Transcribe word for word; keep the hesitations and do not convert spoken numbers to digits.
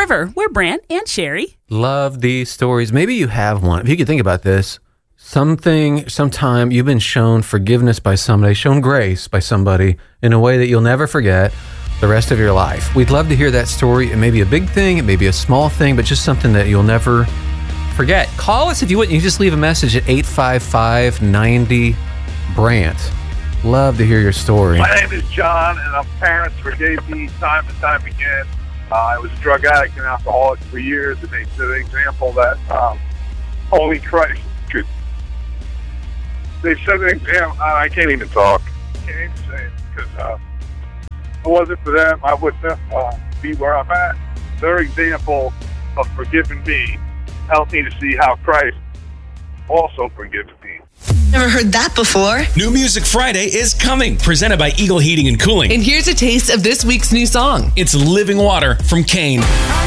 River. We're Brant and Sherry. Love these stories. Maybe you have one. If you could think about this, something, sometime you've been shown forgiveness by somebody, shown grace by somebody in a way that you'll never forget the rest of your life. We'd love to hear that story. It may be a big thing, it may be a small thing, but just something that you'll never forget. Call us if you would. You just leave a message at eight five five, nine zero, Brant. Love to hear your story. My name is John, and I'm parents forgave me time and time again. Uh, I was a drug addict and alcoholic for years, and they set an example that um, only Christ could. They've set an example. I can't even talk. I can't even say it because uh, if it wasn't for them, I wouldn't uh, be where I'm at. Their example of forgiving me helped me to see how Christ also forgives me. Never heard that before? New Music Friday is coming, presented by Eagle Heating and Cooling. And here's a taste of this week's new song. It's Living Water from Kane.